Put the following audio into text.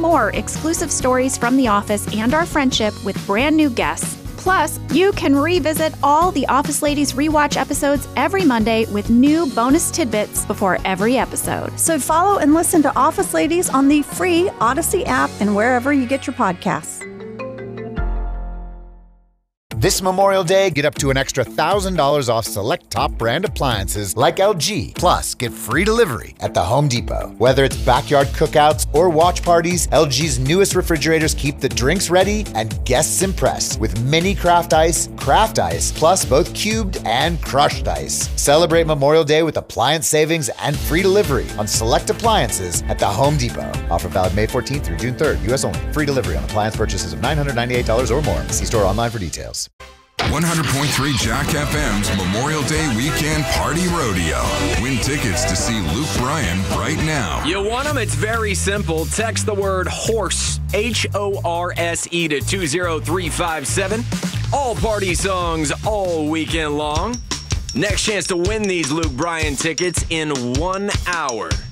more exclusive stories from The Office and our friendship with brand new guests. Plus, you can revisit all the Office Ladies rewatch episodes every Monday with new bonus tidbits before every episode. So follow and listen to Office Ladies on the free Odyssey app and wherever you get your podcasts. This Memorial Day, get up to an extra $1,000 off select top brand appliances like LG. Plus, get free delivery at the Home Depot. Whether it's backyard cookouts or watch parties, LG's newest refrigerators keep the drinks ready and guests impressed with mini craft ice, plus both cubed and crushed ice. Celebrate Memorial Day with appliance savings and free delivery on select appliances at the Home Depot. Offer valid May 14th through June 3rd, U.S. only. Free delivery on appliance purchases of $998 or more. See store online for details. 100.3 Jack FM's Memorial Day Weekend Party Rodeo. Win tickets to see Luke Bryan right now. You want them? It's very simple. Text the word HORSE, HORSE to 20357. All party songs all weekend long. Next chance to win these Luke Bryan tickets in 1 hour.